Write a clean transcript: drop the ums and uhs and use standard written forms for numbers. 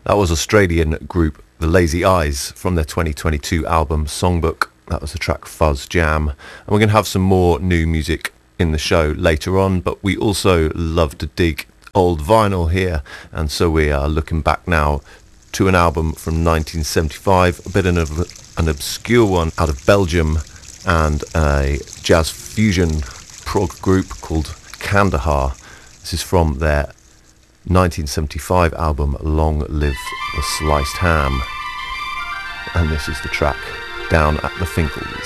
That was Australian group The Lazy Eyes from their 2022 album Songbook. That was the track Fuzz Jam. And we're going to have some more new music in the show later on, but we also love to dig old vinyl here, and so we are looking back now to an album from 1975, a bit of an obscure one out of Belgium, and a jazz fusion prog group called Kandahar. This is from their 1975 album Long Live the Sliced Ham, and this is the track Down at the Finkel's.